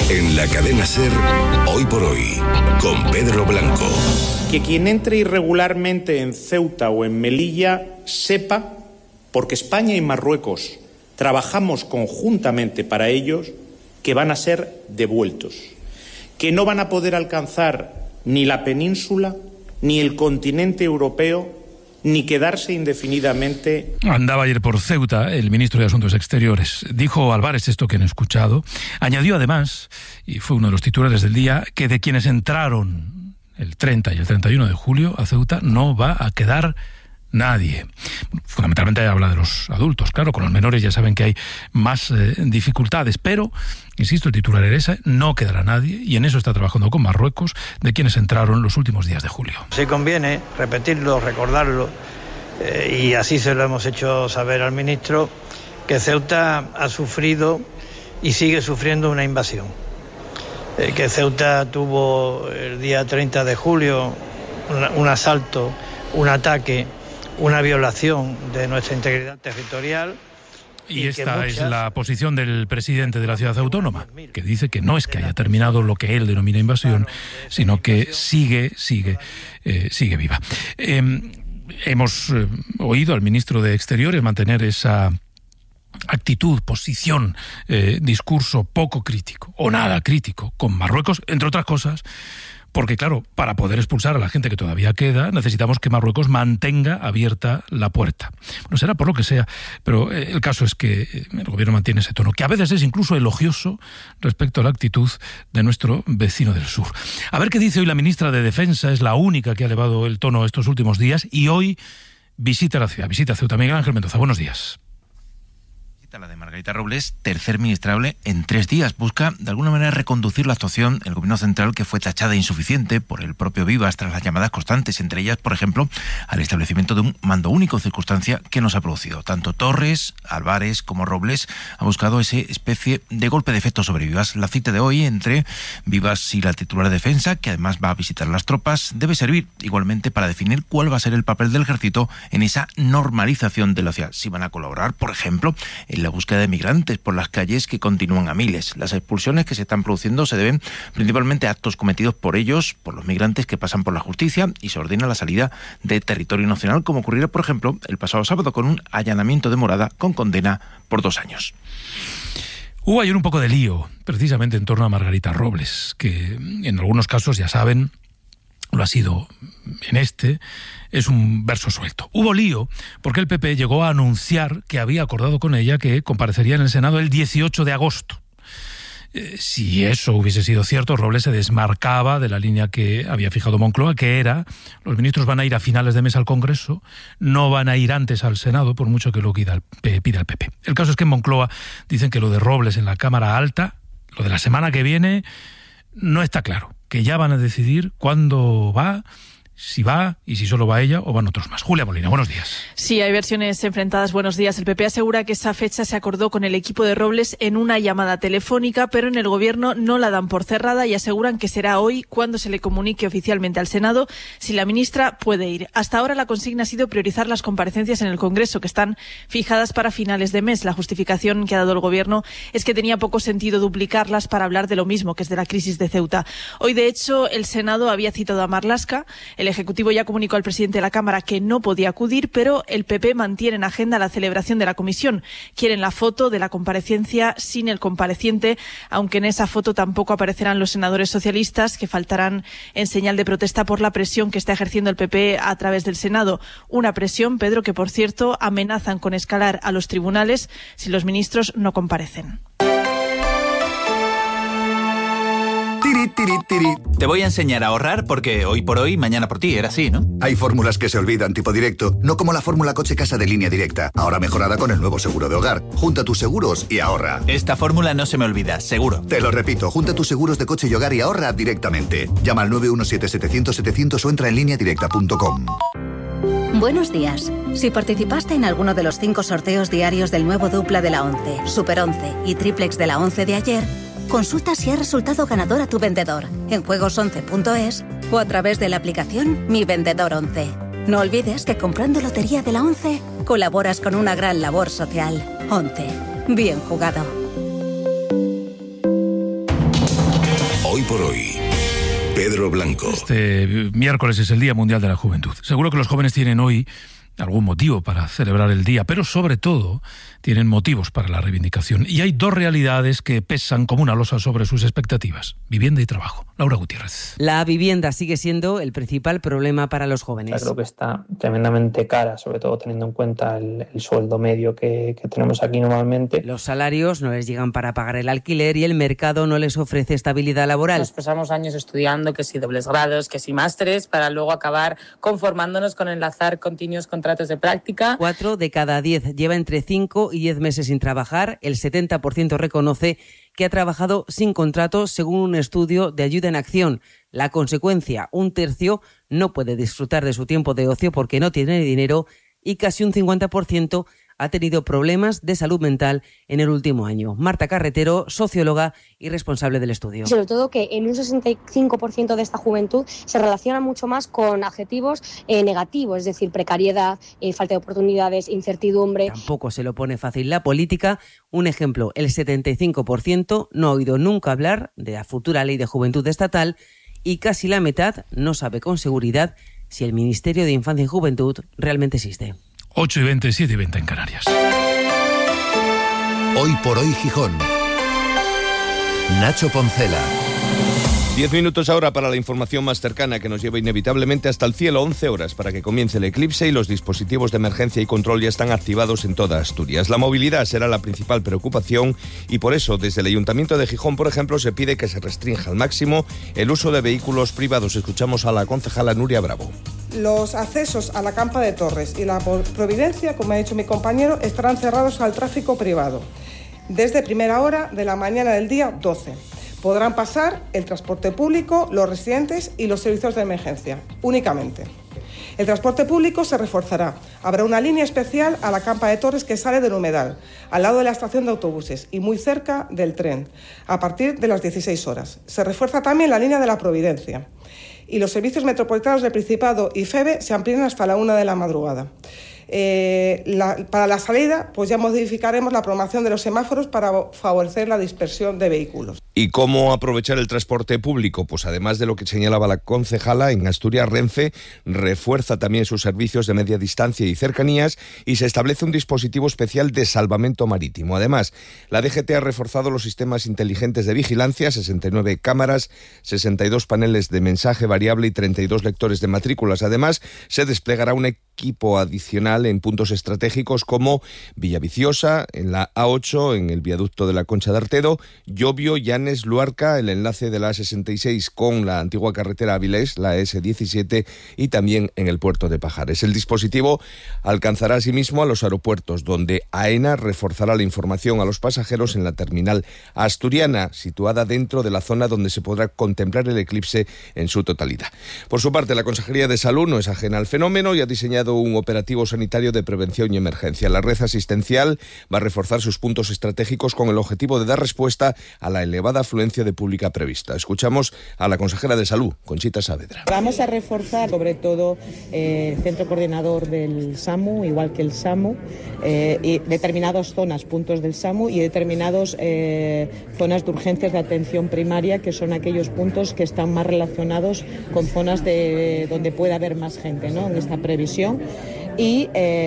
En la cadena SER, Hoy por Hoy, con Pedro Blanco. Que quien entre irregularmente en Ceuta o en Melilla sepa, porque España y Marruecos trabajamos conjuntamente para ellos, que van a ser devueltos, que no van a poder alcanzar ni la península, ni el continente europeo, ni quedarse indefinidamente. Andaba ayer por Ceuta el ministro de Asuntos Exteriores. Dijo Álvarez esto que han escuchado. Añadió además, y fue uno de los titulares del día, que de quienes entraron el 30 y el 31 de julio a Ceuta no va a quedar nadie. Fundamentalmente habla de los adultos, claro, con los menores ya saben que hay más dificultades, pero, insisto, el titular era ese, no quedará nadie, y en eso está trabajando con Marruecos, de quienes entraron los últimos días de julio. Sí conviene repetirlo, recordarlo, y así se lo hemos hecho saber al ministro, que Ceuta ha sufrido y sigue sufriendo una invasión. Que Ceuta tuvo el día 30 de julio un asalto, un ataque, una violación de nuestra integridad territorial. Y esta es la posición del presidente de la ciudad autónoma, que dice que no es que haya terminado lo que él denomina invasión, sino que sigue viva. Hemos oído al ministro de Exteriores mantener esa actitud, posición, discurso poco crítico o nada crítico con Marruecos, entre otras cosas, porque claro, para poder expulsar a la gente que todavía queda, necesitamos que Marruecos mantenga abierta la puerta. Bueno, será por lo que sea, pero el caso es que el gobierno mantiene ese tono, que a veces es incluso elogioso respecto a la actitud de nuestro vecino del sur. A ver qué dice hoy la ministra de Defensa, es la única que ha elevado el tono estos últimos días, y hoy visita la ciudad, visita Ceuta. Miguel Ángel Mendoza, buenos días. La de Margarita Robles, tercer ministrable en 3 días, busca de alguna manera reconducir la actuación del gobierno central, que fue tachada insuficiente por el propio Vivas tras las llamadas constantes, entre ellas, por ejemplo, al establecimiento de un mando único, circunstancia que nos ha producido. Tanto Torres, Álvarez como Robles han buscado esa especie de golpe de efecto sobre Vivas. La cita de hoy entre Vivas y la titular de Defensa, que además va a visitar las tropas, debe servir igualmente para definir cuál va a ser el papel del ejército en esa normalización de la ciudad. Si van a colaborar, por ejemplo, en la búsqueda de migrantes por las calles, que continúan a miles. Las expulsiones que se están produciendo se deben principalmente a actos cometidos por ellos, por los migrantes que pasan por la justicia, y se ordena la salida de territorio nacional, como ocurrió, por ejemplo, el pasado sábado con un allanamiento de morada con condena por 2 años. Hubo ayer un poco de lío, precisamente en torno a Margarita Robles, que en algunos casos, ya saben, lo ha sido en este, es un verso suelto. Hubo lío porque el PP llegó a anunciar que había acordado con ella que comparecería en el Senado el 18 de agosto. Si eso hubiese sido cierto, Robles se desmarcaba de la línea que había fijado Moncloa, que era: los ministros van a ir a finales de mes al Congreso, no van a ir antes al Senado, por mucho que lo pida el PP. El caso es que en Moncloa dicen que lo de Robles en la Cámara Alta, lo de la semana que viene, no está claro, que ya van a decidir cuándo va, si va y si solo va ella o van otros más. Julia Molina, buenos días. Sí, hay versiones enfrentadas. Buenos días. El PP asegura que esa fecha se acordó con el equipo de Robles en una llamada telefónica, pero en el Gobierno no la dan por cerrada y aseguran que será hoy cuando se le comunique oficialmente al Senado si la ministra puede ir. Hasta ahora la consigna ha sido priorizar las comparecencias en el Congreso, que están fijadas para finales de mes. La justificación que ha dado el Gobierno es que tenía poco sentido duplicarlas para hablar de lo mismo, que es de la crisis de Ceuta. Hoy, de hecho, el Senado había citado a Marlaska. El Ejecutivo ya comunicó al presidente de la Cámara que no podía acudir, pero el PP mantiene en agenda la celebración de la comisión. Quieren la foto de la comparecencia sin el compareciente, aunque en esa foto tampoco aparecerán los senadores socialistas, que faltarán en señal de protesta por la presión que está ejerciendo el PP a través del Senado. Una presión, Pedro, que por cierto amenazan con escalar a los tribunales si los ministros no comparecen. Te voy a enseñar a ahorrar porque hoy por hoy, mañana por ti, era así, ¿no? Hay fórmulas que se olvidan, tipo directo, no como la fórmula coche-casa de Línea Directa, ahora mejorada con el nuevo seguro de hogar. Junta tus seguros y ahorra. Esta fórmula no se me olvida, seguro. Te lo repito, junta tus seguros de coche y hogar y ahorra directamente. Llama al 917-700-700 o entra en lineadirecta.com. Buenos días. Si participaste en alguno de los 5 sorteos diarios del nuevo dupla de la 11, Super 11 y triplex de la 11 de ayer, consulta si ha resultado ganador a tu vendedor en juegos11.es o a través de la aplicación Mi Vendedor 11. No olvides que comprando Lotería de la 11 colaboras con una gran labor social. 11. Bien jugado. por hoy. Pedro Blanco. Este miércoles es el Día Mundial de la Juventud. Seguro que los jóvenes tienen hoy algún motivo para celebrar el día, pero sobre todo tienen motivos para la reivindicación. Y hay dos realidades que pesan como una losa sobre sus expectativas: vivienda y trabajo. Laura Gutiérrez. La vivienda sigue siendo el principal problema para los jóvenes. Creo que está tremendamente cara, sobre todo teniendo en cuenta el sueldo medio que tenemos aquí normalmente. Los salarios no les llegan para pagar el alquiler y el mercado no les ofrece estabilidad laboral. Nos pasamos años estudiando, que si dobles grados, que si másteres, para luego acabar conformándonos con enlazar continuos contratos de práctica. 4 de cada 10 lleva entre 5 y 10 meses sin trabajar. El 70% reconoce que ha trabajado sin contrato, según un estudio de Ayuda en Acción. La consecuencia: un tercio no puede disfrutar de su tiempo de ocio porque no tiene dinero y casi un 50% ha tenido problemas de salud mental en el último año. Marta Carretero, socióloga y responsable del estudio. Sobre todo que en un 65% de esta juventud se relaciona mucho más con adjetivos negativos, es decir, precariedad, falta de oportunidades, incertidumbre. Tampoco se lo pone fácil la política. Un ejemplo: el 75% no ha oído nunca hablar de la futura ley de juventud estatal y casi la mitad no sabe con seguridad si el Ministerio de Infancia y Juventud realmente existe. 8:20, 7:20 en Canarias. Hoy por hoy Gijón. Nacho Poncela. 10 minutos ahora para la información más cercana que nos lleva inevitablemente hasta el cielo. 11 horas para que comience el eclipse y los dispositivos de emergencia y control ya están activados en toda Asturias. La movilidad será la principal preocupación y por eso desde el Ayuntamiento de Gijón, por ejemplo, se pide que se restrinja al máximo el uso de vehículos privados. Escuchamos a la concejala Nuria Bravo. Los accesos a la Campa de Torres y la Providencia, como ha dicho mi compañero, estarán cerrados al tráfico privado desde primera hora de la mañana del día 12. Podrán pasar el transporte público, los residentes y los servicios de emergencia, únicamente. El transporte público se reforzará. Habrá una línea especial a la Campa de Torres que sale del Humedal, al lado de la estación de autobuses y muy cerca del tren, a partir de las 16 horas. Se refuerza también la línea de la Providencia. Y los servicios metropolitanos del Principado y FEBE se amplían hasta la 1 de la madrugada. Para la salida, pues ya modificaremos la programación de los semáforos para favorecer la dispersión de vehículos. ¿Y cómo aprovechar el transporte público? Pues además de lo que señalaba la concejala, en Asturias Renfe refuerza también sus servicios de media distancia y cercanías y se establece un dispositivo especial de salvamento marítimo. Además, la DGT ha reforzado los sistemas inteligentes de vigilancia, 69 cámaras, 62 paneles de mensaje variable y 32 lectores de matrículas. Además, se desplegará un equipo adicional en puntos estratégicos como Villaviciosa, en la A8, en el viaducto de la Concha de Artedo, Llobio, Llanes, Luarca, el enlace de la A66 con la antigua carretera Avilés, la S17, y también en el puerto de Pajares. El dispositivo alcanzará asimismo a los aeropuertos, donde AENA reforzará la información a los pasajeros en la terminal asturiana, situada dentro de la zona donde se podrá contemplar el eclipse en su totalidad. Por su parte, la Consejería de Salud no es ajena al fenómeno y ha diseñado un operativo sanitario de prevención y emergencia. La red asistencial va a reforzar sus puntos estratégicos con el objetivo de dar respuesta a la elevada afluencia de pública prevista. Escuchamos a la consejera de Salud, Conchita Saavedra. Vamos a reforzar sobre todo el centro coordinador del SAMU, igual que el SAMU, y determinadas zonas, puntos del SAMU y determinadas zonas de urgencias de atención primaria, que son aquellos puntos que están más relacionados con zonas donde puede haber más gente, ¿no?, en esta previsión. Y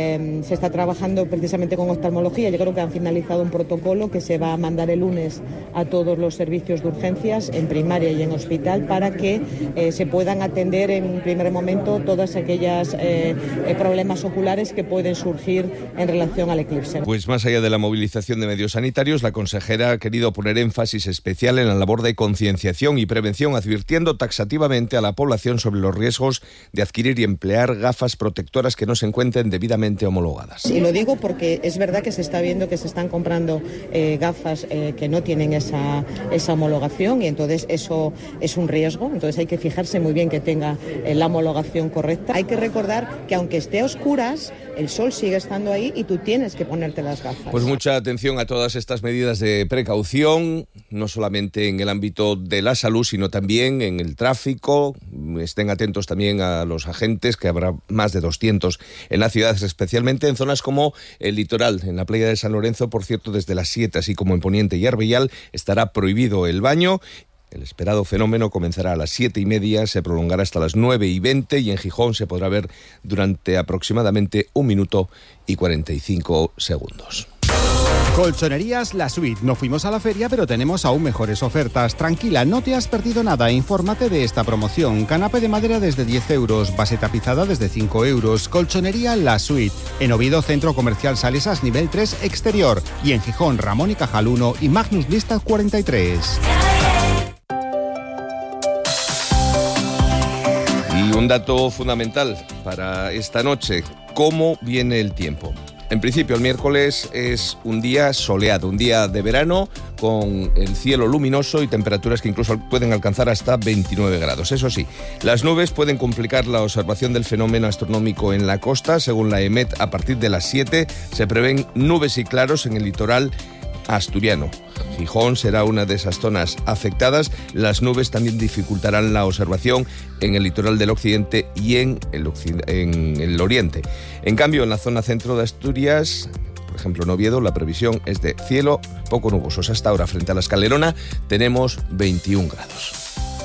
se está trabajando precisamente con oftalmología. Yo creo que han finalizado un protocolo que se va a mandar el lunes a todos los servicios de urgencias en primaria y en hospital para que se puedan atender en un primer momento todas aquellas problemas oculares que pueden surgir en relación al eclipse. Pues más allá de la movilización de medios sanitarios, la consejera ha querido poner énfasis especial en la labor de concienciación y prevención, advirtiendo taxativamente a la población sobre los riesgos de adquirir y emplear gafas protectoras que no se encuentren debidamente homologadas. Y lo digo porque es verdad que se está viendo que se están comprando gafas que no tienen esa homologación y entonces eso es un riesgo. Entonces hay que fijarse muy bien que tenga la homologación correcta. Hay que recordar que aunque esté a oscuras, el sol sigue estando ahí y tú tienes que ponerte las gafas. Pues mucha atención a todas estas medidas de precaución, no solamente en el ámbito de la salud, sino también en el tráfico. Estén atentos también a los agentes, que habrá más de 200 en las ciudades, especialmente en zonas como el litoral. En la playa de San Lorenzo, por cierto, desde las 7, así como en Poniente y Arbellal, estará prohibido el baño. El esperado fenómeno comenzará a las 7:30, se prolongará hasta las 9:20 y en Gijón se podrá ver durante aproximadamente 1 minuto y 45 segundos. Colchonerías La Suite. No fuimos a la feria, pero tenemos aún mejores ofertas. Tranquila, no te has perdido nada. Infórmate de esta promoción. Canapé de madera desde 10 euros, base tapizada desde 5 euros. Colchonería La Suite. En Oviedo, Centro Comercial Salesas, nivel 3, exterior. Y en Gijón, Ramón y Cajal 1 y Magnus Lista 43. Y un dato fundamental para esta noche, ¿cómo viene el tiempo? En principio, el miércoles es un día soleado, un día de verano con el cielo luminoso y temperaturas que incluso pueden alcanzar hasta 29 grados. Eso sí, las nubes pueden complicar la observación del fenómeno astronómico en la costa. Según la EMET, a partir de las 7 se prevén nubes y claros en el litoral asturiano. Gijón será una de esas zonas afectadas. Las nubes también dificultarán la observación en el litoral del occidente y en el oriente. En cambio, en la zona centro de Asturias, por ejemplo en Oviedo, la previsión es de cielo poco nubosos. Hasta ahora, frente a la Escalerona, tenemos 21 grados.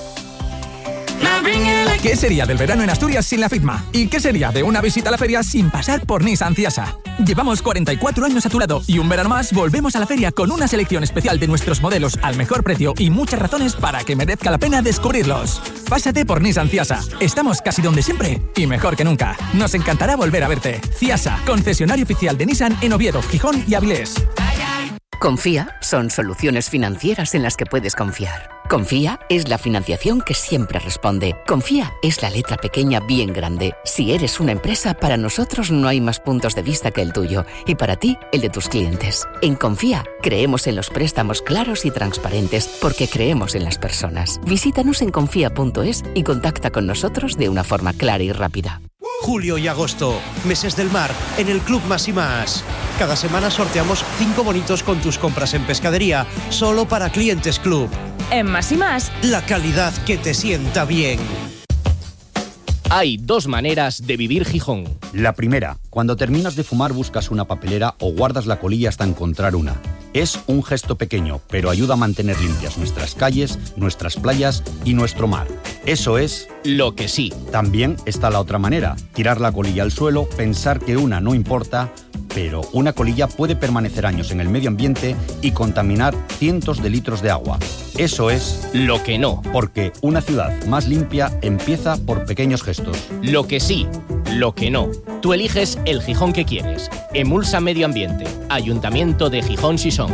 ¿Qué sería del verano en Asturias sin la FITMA? ¿Y qué sería de una visita a la feria sin pasar por Nissan Ciasa? Llevamos 44 años a tu lado y un verano más volvemos a la feria con una selección especial de nuestros modelos al mejor precio y muchas razones para que merezca la pena descubrirlos. Pásate por Nissan Ciasa. Estamos casi donde siempre y mejor que nunca. Nos encantará volver a verte. Ciasa, concesionario oficial de Nissan en Oviedo, Gijón y Avilés. Confía son soluciones financieras en las que puedes confiar. Confía es la financiación que siempre responde. Confía es la letra pequeña bien grande. Si eres una empresa, para nosotros no hay más puntos de vista que el tuyo y para ti, el de tus clientes. En Confía creemos en los préstamos claros y transparentes porque creemos en las personas. Visítanos en confía.es y contacta con nosotros de una forma clara y rápida. Julio y agosto, meses del mar, en el Club Más y Más. Cada semana sorteamos 5 bonitos con tus compras en pescadería, solo para clientes Club. En Más y Más, la calidad que te sienta bien. Hay 2 maneras de vivir Gijón. La primera, cuando terminas de fumar buscas una papelera o guardas la colilla hasta encontrar una. Es un gesto pequeño, pero ayuda a mantener limpias nuestras calles, nuestras playas y nuestro mar. Eso es lo que sí. También está la otra manera, tirar la colilla al suelo, pensar que una no importa, pero una colilla puede permanecer años en el medio ambiente y contaminar cientos de litros de agua. Eso es lo que no. Porque una ciudad más limpia empieza por pequeños gestos. Lo que sí, lo que no. Tú eliges el Gijón que quieres. Emulsa Medio Ambiente. Ayuntamiento de Gijón Sison.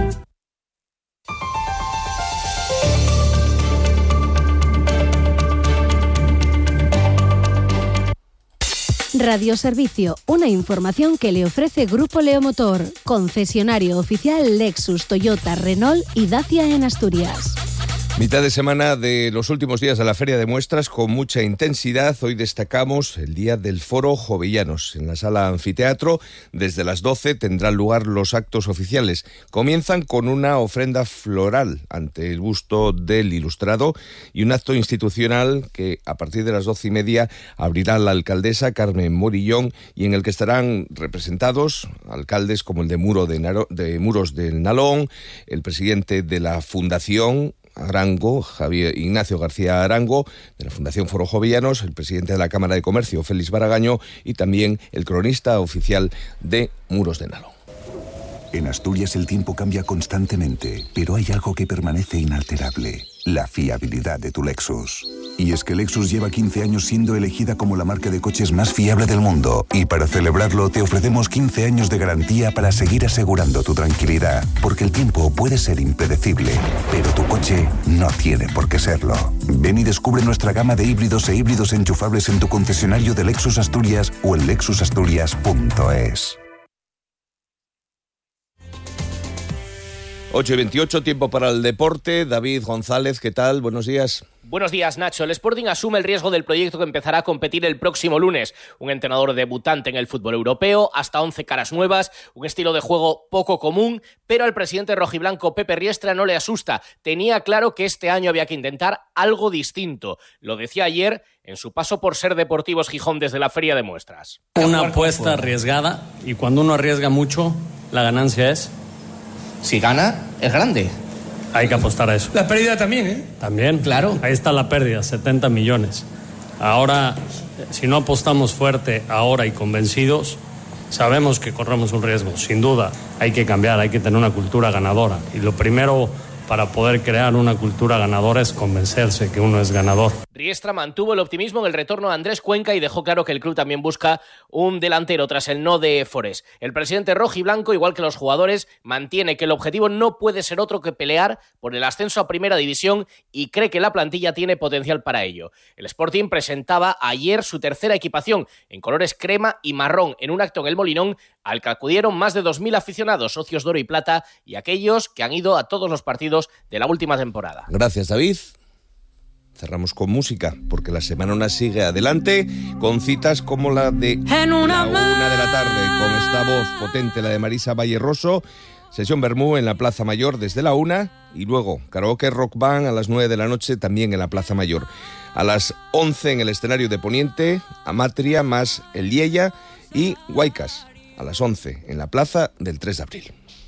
Radioservicio, una información que le ofrece Grupo Leomotor, concesionario oficial Lexus, Toyota, Renault y Dacia en Asturias. Mitad de semana de los últimos días de la Feria de Muestras con mucha intensidad. Hoy destacamos el día del Foro Jovellanos. En la sala anfiteatro, desde las 12 tendrán lugar los actos oficiales. Comienzan con una ofrenda floral ante el busto del ilustrado y un acto institucional que a partir de las 12:30 abrirá la alcaldesa Carmen Morillón y en el que estarán representados alcaldes como el de Muros del Nalón, el presidente de la Fundación Arango, Javier Ignacio García Arango, de la Fundación Foro Jovellanos, el presidente de la Cámara de Comercio, Félix Baragaño, y también el cronista oficial de Muros de Nalón. En Asturias el tiempo cambia constantemente, pero hay algo que permanece inalterable: la fiabilidad de tu Lexus. Y es que Lexus lleva 15 años siendo elegida como la marca de coches más fiable del mundo. Y para celebrarlo te ofrecemos 15 años de garantía para seguir asegurando tu tranquilidad. Porque el tiempo puede ser impredecible, pero tu coche no tiene por qué serlo. Ven y descubre nuestra gama de híbridos e híbridos enchufables en tu concesionario de Lexus Asturias o en lexusasturias.es. 8:28, tiempo para el deporte. David González, ¿qué tal? Buenos días. Buenos días, Nacho. El Sporting asume el riesgo del proyecto que empezará a competir el próximo lunes. Un entrenador debutante en el fútbol europeo, hasta 11 caras nuevas, un estilo de juego poco común, pero al presidente rojiblanco Pepe Riestra no le asusta. Tenía claro que este año había que intentar algo distinto. Lo decía ayer en su paso por Ser Deportivos Gijón desde la Feria de Muestras. Una apuesta arriesgada, y cuando uno arriesga mucho, la ganancia es... Si gana, es grande. Hay que apostar a eso. La pérdida también, ¿eh? También. Claro. Ahí está la pérdida, 70 millones. Ahora, si no apostamos fuerte ahora y convencidos, sabemos que corremos un riesgo. Sin duda, hay que cambiar, hay que tener una cultura ganadora. Y lo primero para poder crear una cultura ganadora es convencerse que uno es ganador. Riestra mantuvo el optimismo en el retorno a Andrés Cuenca y dejó claro que el club también busca un delantero tras el no de Forés. El presidente rojiblanco, igual que los jugadores, mantiene que el objetivo no puede ser otro que pelear por el ascenso a Primera División y cree que la plantilla tiene potencial para ello. El Sporting presentaba ayer su tercera equipación en colores crema y marrón en un acto en el Molinón al que acudieron más de 2.000 aficionados, socios de oro y plata y aquellos que han ido a todos los partidos de la última temporada. Gracias, David. Cerramos con música, porque la Semanona sigue adelante con citas como la de la 1 de la tarde, con esta voz potente, la de Marisa Valle-Rosso, sesión Bermú en la Plaza Mayor desde la 1, y luego karaoke rock band a las 9 de la noche también en la Plaza Mayor. A las 11 en el escenario de Poniente, Amatria más El Lieya y Huaycas a las 11 en la Plaza del 3 de Abril.